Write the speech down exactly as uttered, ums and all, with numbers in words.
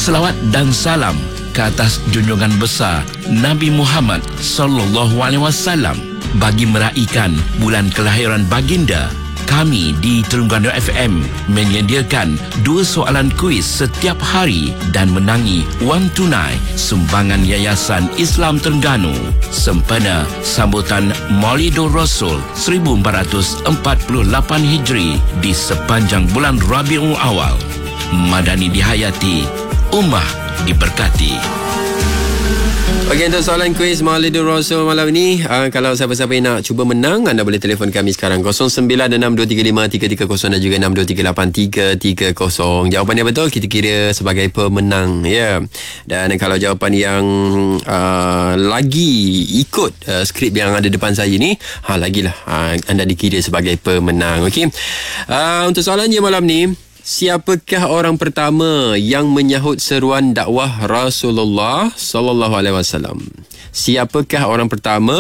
Selawat dan salam ke atas junjungan besar Nabi Muhammad sallallahu alaihi wasallam. Bagi meraihkan bulan kelahiran baginda, kami di Terengganu F M menyediakan dua soalan kuis setiap hari dan menangi wang tunai sumbangan Yayasan Islam Terengganu sempena sambutan Maulidur Rasul seribu empat ratus empat puluh lapan Hijri di sepanjang bulan Rabiul Awal. Madani dihayati, ummah diberkati. Okey, untuk soalan kuis Maulidur Rasul malam ini, uh, kalau siapa-siapa yang nak cuba menang, anda boleh telefon kami sekarang kosong sembilan enam dua tiga lima tiga tiga kosong dan juga enam dua tiga lapan tiga tiga kosong. Jawapan yang betul kita kira sebagai pemenang, ya. Yeah. Dan kalau jawapan yang uh, lagi ikut uh, skrip yang ada depan saya ni, ha lagilah uh, anda dikira sebagai pemenang. Okey. Uh, untuk soalannya malam ni, siapakah orang pertama yang menyahut seruan dakwah Rasulullah sallallahu alaihi wasallam? Siapakah orang pertama